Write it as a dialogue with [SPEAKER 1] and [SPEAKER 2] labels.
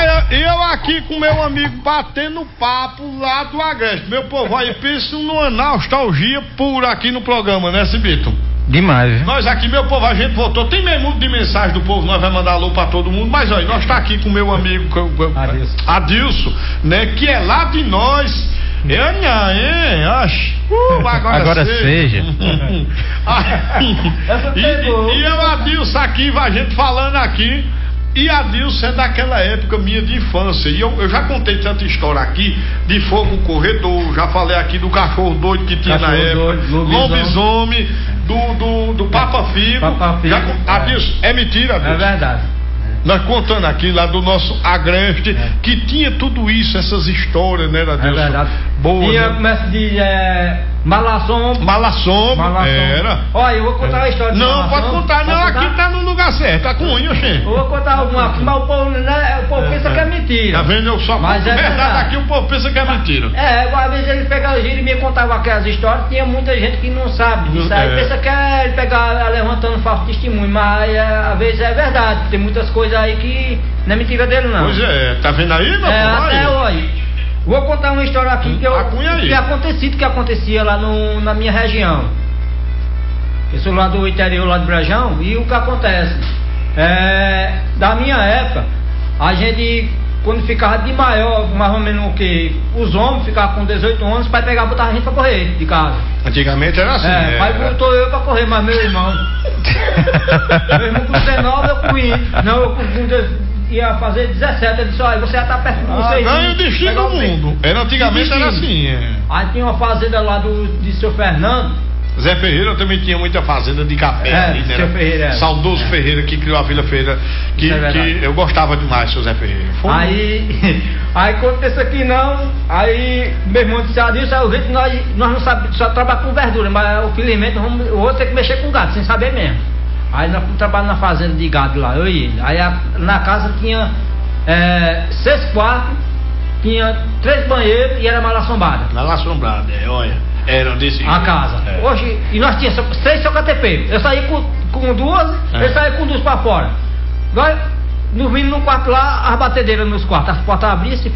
[SPEAKER 1] Olha, eu aqui com meu amigo batendo papo lá do Agreste. Meu povo, aí pensa numa nostalgia pura aqui no programa, né, Cibito?
[SPEAKER 2] Demais, viu?
[SPEAKER 1] Nós aqui, meu povo, a gente voltou. Tem meio mundo de mensagem do povo, nós vamos mandar alô pra todo mundo. Mas olha, nós tá aqui com meu amigo Adilson, né? Que é lá de nós. Eu não, hein?
[SPEAKER 2] Agora seja.
[SPEAKER 1] E eu, Adilson, aqui, a gente falando aqui. E Adilson é daquela época minha de infância. E eu já contei tanta história aqui de fogo corredor. Já falei aqui do cachorro doido que tinha na época. Lobisomem, do Papa Filho. Adilson, é mentira, Adilson?
[SPEAKER 3] É verdade.
[SPEAKER 1] Nós contando aqui lá do nosso Agreste, que tinha tudo isso, essas histórias, né, Adilson?
[SPEAKER 3] É verdade.
[SPEAKER 1] Boa,
[SPEAKER 3] tinha,
[SPEAKER 1] né?
[SPEAKER 3] começa de Malassombro.
[SPEAKER 1] Era.
[SPEAKER 3] Olha, eu vou contar a história de
[SPEAKER 1] Não, pode contar, não, aqui tá no lugar certo, tá com unha, gente.
[SPEAKER 3] Eu vou contar alguma aqui, mas o povo, né, pensa que é mentira.
[SPEAKER 1] Tá vendo? Eu só
[SPEAKER 3] mas
[SPEAKER 1] conto verdade aqui, o povo pensa que é mentira.
[SPEAKER 3] Às vezes ele pegava giro e me contava aquelas histórias, tinha muita gente que não sabe disso aí, pensa que é ele pegar levantando falso testemunho, mas às vezes é verdade, tem muitas coisas aí que não é mentira dele, não.
[SPEAKER 1] Pois é, tá vendo aí, meu povo?
[SPEAKER 3] Até hoje. Vou contar uma história aqui que acontecia lá na minha região. Eu sou lá do interior, lá do Brejão, e o que acontece? Da minha época, a gente, quando ficava de maior, mais ou menos o que? Os homens ficavam com 18 anos, o pai pegava e botava a gente pra correr de casa.
[SPEAKER 1] Antigamente era assim.
[SPEAKER 3] O pai botou eu pra correr, mas meu irmão. Meu irmão com 19 eu corri. Não, eu ia fazer 17, ele disse, olha, você já tá perto de vocês.
[SPEAKER 1] Ganha o destino do mundo. Antigamente era assim.
[SPEAKER 3] Aí tinha uma fazenda lá de seu Fernando.
[SPEAKER 1] Zé Ferreira também tinha muita fazenda de café ali, né?
[SPEAKER 3] Seu Ferreira.
[SPEAKER 1] Saudoso Ferreira, que criou a Vila Ferreira, que eu gostava demais, seu Zé Ferreira.
[SPEAKER 3] Aí acontece aqui não, aí meu irmão disse, o jeito nós não sabemos, só trabalhamos com verdura, mas infelizmente o outro tem que mexer com gado, sem saber mesmo. Aí nós fomos trabalhar na fazenda de gado lá, eu e ele. Aí na casa tinha 6 quartos, tinha 3 banheiros e era mal assombrada.
[SPEAKER 1] Mal assombrada, olha. Era desse jeito.
[SPEAKER 3] A casa. Hoje, e nós tínhamos 6 socatepeiros. Eu saí com 2, ele saía com 2 para fora. Agora, dormindo no quarto lá, as batedeiras nos quartos, as portas abriam,